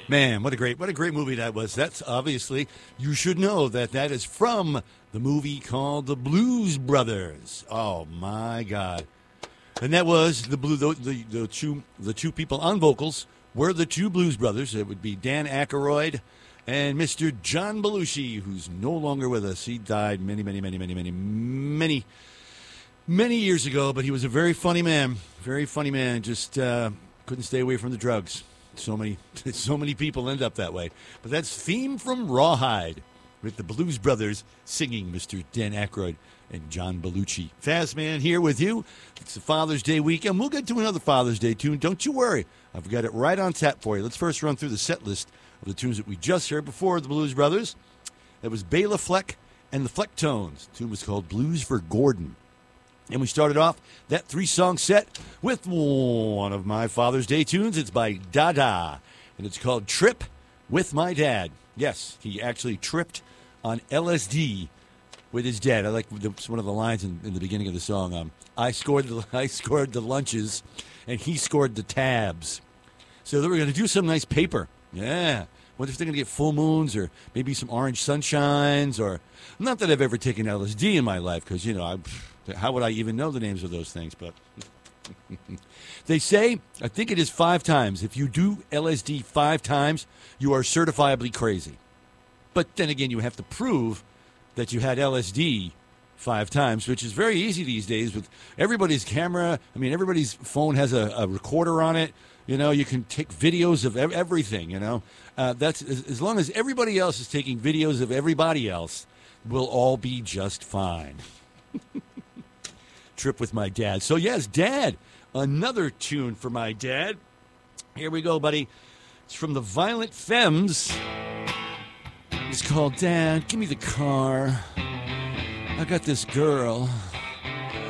Man, what a great movie that was. That's obviously, you should know that is from the movie called The Blues Brothers. Oh my God! And that was the two people on vocals were the two Blues Brothers. It would be Dan Aykroyd and Mr. John Belushi, who's no longer with us. He died many years ago, but he was a very funny man. Very funny man. Just couldn't stay away from the drugs. So many people end up that way. But that's Theme from Rawhide with the Blues Brothers singing Mr. Dan Aykroyd and John Belushi. Fast Man here with you. It's the Father's Day weekend. We'll get to another Father's Day tune. Don't you worry. I've got it right on tap for you. Let's first run through the set list of the tunes that we just heard before the Blues Brothers. It was Bela Fleck and the Flecktones. The tune was called Blues for Gordon. And we started off that 3-song set with one of my Father's Day tunes. It's by Dada, and it's called Trip with My Dad. Yes, he actually tripped on LSD with his dad. I like one of the lines in the beginning of the song. I scored the lunches, and he scored the tabs. So they were going to do some nice paper. Yeah. What if they're going to get full moons or maybe some orange sunshines? Or not that I've ever taken LSD in my life, because, how would I even know the names of those things? But they say, I think it is 5 times. If you do LSD 5 times, you are certifiably crazy. But then again, you have to prove that you had LSD 5 times, which is very easy these days with everybody's camera. I mean, everybody's phone has a recorder on it. You can take videos of everything, That's as long as everybody else is taking videos of everybody else, we'll all be just fine. Trip with My Dad. So, yes, Dad, another tune for my dad. Here we go, buddy. It's from the Violent Femmes. It's called Dad, Give Me the Car. I got this girl.